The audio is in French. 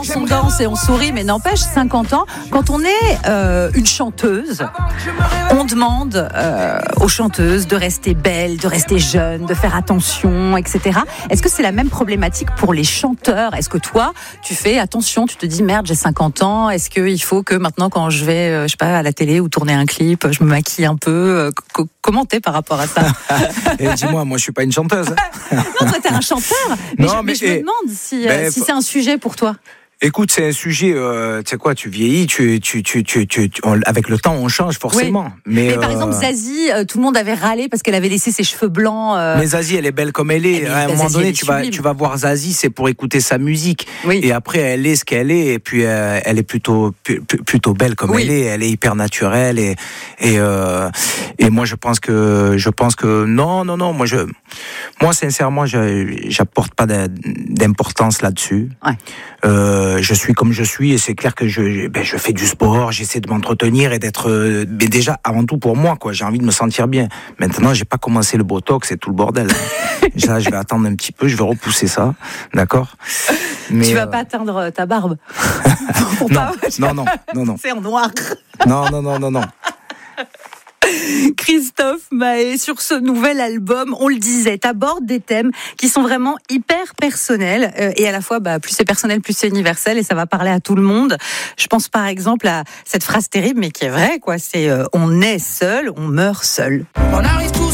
On danse et on sourit, mais n'empêche, 50 ans, quand on est une chanteuse, on demande aux chanteuses de rester belles, de rester jeunes, de faire attention, etc. Est-ce que c'est la même problématique pour les chanteurs ? Est-ce que toi, tu fais attention, tu te dis merde, j'ai 50 ans, est-ce qu'il faut que maintenant quand je vais, je sais pas, à la télé ou tourner un clip, je me maquille un peu comment t'es par rapport à ça ? Et dis-moi, moi je suis pas une chanteuse. Non, toi t'es un chanteur, mais je me demande si c'est un sujet pour toi. Écoute, c'est un sujet, tu sais quoi, tu vieillis, avec le temps, on change forcément. Oui. Mais par exemple, Zazie, tout le monde avait râlé parce qu'elle avait laissé ses cheveux blancs. Mais Zazie, elle est belle comme elle est. À un moment donné, tu vas voir Zazie, c'est pour écouter sa musique. Oui. Et après, elle est ce qu'elle est. Et puis, elle est plutôt belle comme elle est. Elle est hyper naturelle. Et moi, je pense que non. Moi, sincèrement, j'apporte pas d'importance là-dessus. Ouais. Je suis comme je suis et c'est clair que je fais du sport, j'essaie de m'entretenir et d'être mais déjà avant tout pour moi quoi, j'ai envie de me sentir bien. Maintenant, j'ai pas commencé le botox et tout le bordel. Là, je vais attendre un petit peu, je vais repousser ça, d'accord ? Mais tu vas pas atteindre ta barbe. Non. C'est en noir. Non. Christophe Mahé, sur ce nouvel album, on le disait, t'abordes des thèmes qui sont vraiment hyper personnels et à la fois, plus c'est personnel, plus c'est universel et ça va parler à tout le monde. Je pense par exemple à cette phrase terrible mais qui est vraie, quoi. C'est on est seul, on meurt seul. On arrive tous